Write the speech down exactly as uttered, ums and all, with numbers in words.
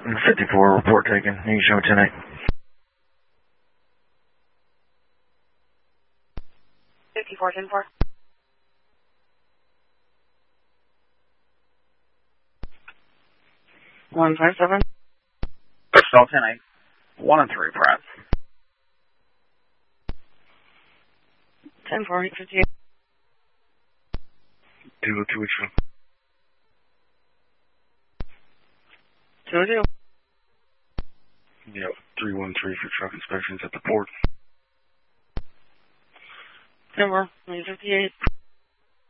fifty-four, report taken. You can show ten eight. fifty-four, ten four. one five seven. Stall ten eight. one and three, Pratt. ten four, eight fifty-eight. two oh two, H. two oh two. Yep, three one three for truck inspections at the port. ten four, eight fifty-eight.